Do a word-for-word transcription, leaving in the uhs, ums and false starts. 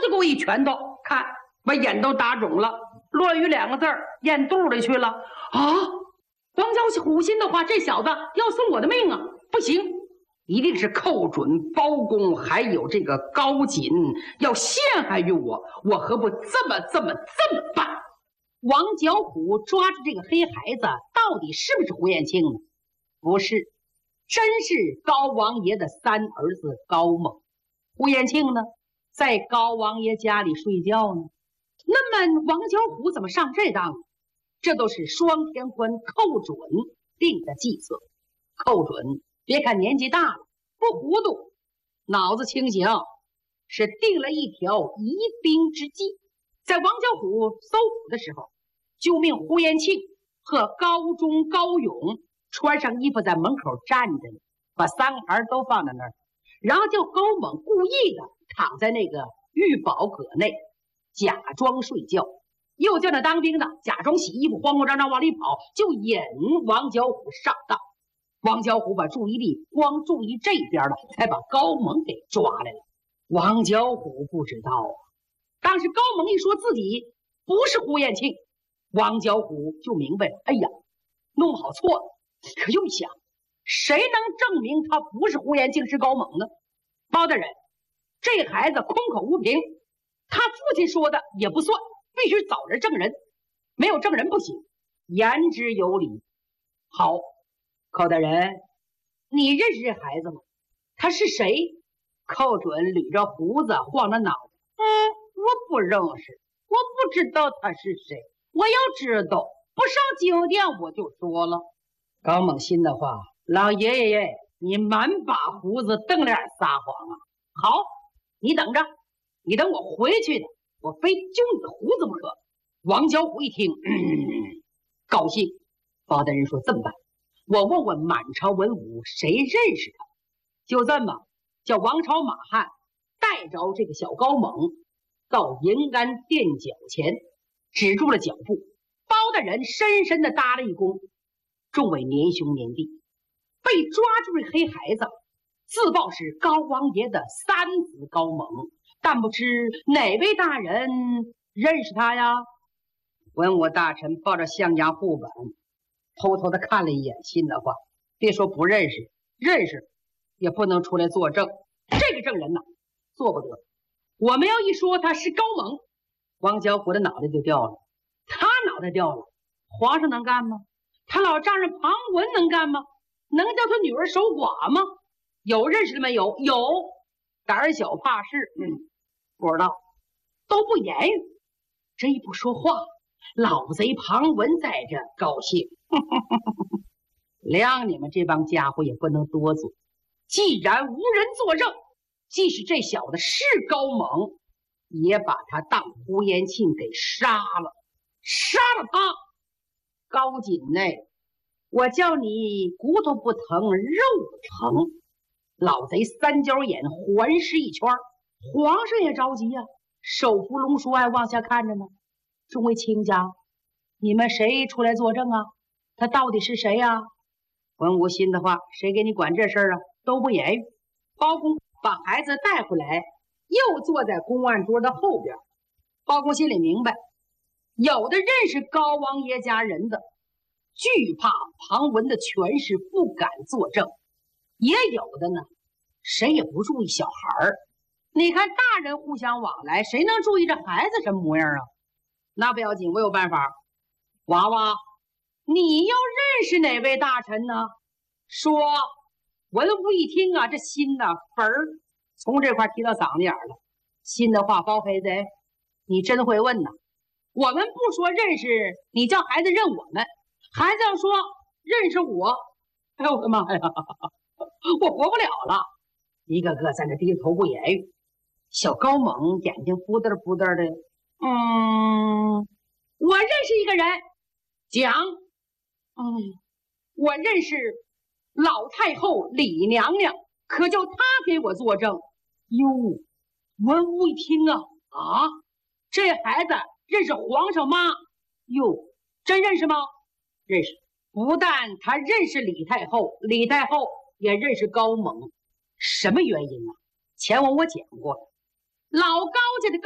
就给我一拳头，看把眼都打肿了，乱语两个字儿咽肚里去了啊！王小虎心的话，这小子要送我的命啊！不行，一定是寇准、包公还有这个高瑾要陷害于我，我何不这么这么这么办？王小虎抓住这个黑孩子，到底是不是胡延庆呢？不是，真是高王爷的三儿子高猛。胡延庆呢，在高王爷家里睡觉呢。那么王小虎怎么上这当？这都是双天官寇准定的计策。寇准别看年纪大了，不糊涂，脑子清醒，是定了一条疑兵之计。在王小虎搜捕的时候，就命胡延庆和高忠、高勇穿上衣服在门口站着，把三孩都放在那儿，然后叫高猛故意的躺在那个玉宝阁内，假装睡觉，又叫那当兵的假装洗衣服，慌慌张张往里跑，就引王小虎上当。王小虎把注意力光注意这边了，才把高猛给抓来了。王小虎不知道啊，当时高猛一说自己不是胡延庆，王小虎就明白了，哎呀，弄好错了。可又想，谁能证明他不是胡延庆是高猛呢？包大人，这孩子空口无凭，他父亲说的也不算，必须找人证人，没有证人不行，言之有理。好，寇大人，你认识这孩子吗？他是谁？寇准捋着胡子，晃着脑袋，嗯，我不认识，我不知道他是谁。我要知道，不上酒店我就说了。高猛心的话，老爷爷爷，你满把胡子瞪脸撒谎啊！好，你等着，你等我回去的，我非揪你的胡子不可。王小虎一听，嗯，高兴。包大人说这么办，我问问满朝文武谁认识他，就这么叫王朝马汉带着这个小高猛到银安垫脚前，止住了脚步。包大人深深的搭了一躬，众位年兄年弟，被抓住的黑孩子自报是高王爷的三子高猛，但不知哪位大人认识他呀？文武大臣抱着相家副本，偷偷的看了一眼，心的话，别说不认识，认识也不能出来作证。这个证人呢，做不得。我们要一说他是高猛，王小虎的脑袋就掉了。他脑袋掉了，皇上能干吗？他老丈人庞文能干吗？能叫他女儿守寡吗？有认识的没有？有，胆小怕事，嗯，不知道，都不言语。这一不说话，老贼庞文在这高兴，谅你们这帮家伙也不能多嘴。既然无人作证，即使这小子是高猛，也把他当胡延庆给杀了，杀了他。高瑾呢，我叫你骨头不疼肉疼。老贼三角眼环视一圈，皇上也着急呀、啊，手扶龙书案往下看着呢。众位卿家，你们谁出来作证啊？他到底是谁呀、啊？文武心的话，谁给你管这事儿啊？都不言语。包公把孩子带回来，又坐在公案桌的后边。包公心里明白，有的认识高王爷家人的，惧怕庞文的权势，不敢作证；也有的呢，谁也不注意小孩儿。你看大人互相往来，谁能注意这孩子什么模样啊？那不要紧，我有办法。娃娃，你要认识哪位大臣呢？说。文武一听啊，这心呐，嘣儿从这块提到嗓子眼了。心的话，包黑子，你真会问呐！我们不说认识，你叫孩子认我们，孩子要说认识我，哎呦我的妈呀，我活不了了！一个个在那低着头不言语。小高猛眼睛扑嘚扑嘚的，嗯，我认识一个人，讲，嗯，我认识。老太后李娘娘，可叫她给我作证。哟，文武一听啊，啊，这孩子认识皇上妈？哟，真认识吗？认识。不但他认识李太后，李太后也认识高猛。什么原因啊？前文我讲过，老高家的高